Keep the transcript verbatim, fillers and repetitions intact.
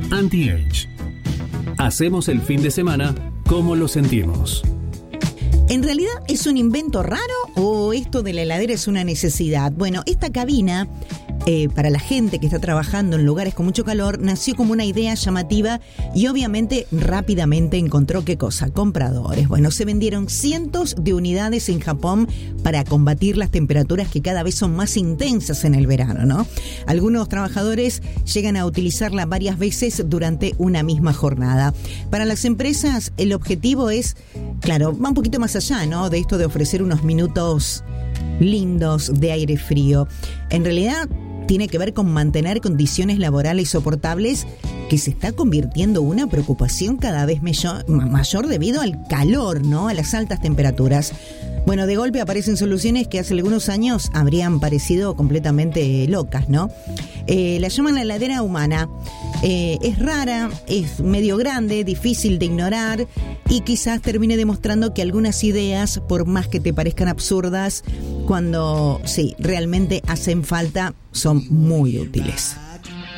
Anti-Age. Hacemos el fin de semana como lo sentimos. ¿En realidad es un invento raro o esto de la heladera es una necesidad? Bueno, esta cabina, eh, para la gente que está trabajando en lugares con mucho calor, nació como una idea llamativa y obviamente rápidamente encontró, ¿qué cosa? Compradores. Bueno, se vendieron cientos de unidades en Japón para combatir las temperaturas que cada vez son más intensas en el verano, ¿no? Algunos trabajadores llegan a utilizarla varias veces durante una misma jornada. Para las empresas, el objetivo es, claro, va un poquito más allá, ¿no? De esto de ofrecer unos minutos lindos de aire frío. En realidad tiene que ver con mantener condiciones laborales soportables, que se está convirtiendo en una preocupación cada vez mayor, mayor debido al calor, ¿no? A las altas temperaturas. Bueno, de golpe aparecen soluciones que hace algunos años habrían parecido completamente locas, ¿no? Eh, la llaman la heladera humana. Eh, es rara, es medio grande, difícil de ignorar y quizás termine demostrando que algunas ideas, por más que te parezcan absurdas, cuando sí, realmente hacen falta, son muy útiles.